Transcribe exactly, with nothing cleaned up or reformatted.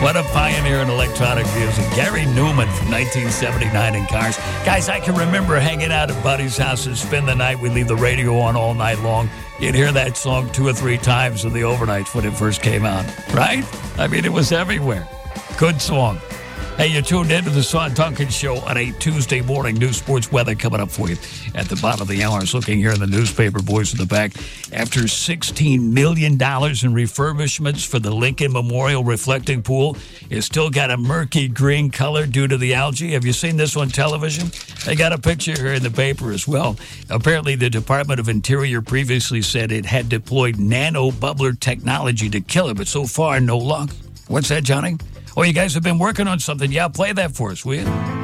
What a pioneer in electronic music. Gary Newman from nineteen seventy-nine in cars. Guys, I can remember hanging out at Buddy's house and spend the night. We'd leave the radio on all night long. You'd hear that song two or three times in the overnights when it first came out, right? I mean, it was everywhere. Good song. Hey, you're tuned into the Sean Duncan Show on a Tuesday morning. News, sports, weather coming up for you at the bottom of the hour. I was looking here in the newspaper, boys in the back. After sixteen million dollars in refurbishments for the Lincoln Memorial Reflecting Pool, it's still got a murky green color due to the algae. Have you seen this on television? They got a picture here in the paper as well. Apparently, the Department of Interior previously said it had deployed nano bubbler technology to kill it, but so far, no luck. What's that, Johnny? Oh, you guys have been working on something. Yeah, play that for us, will you?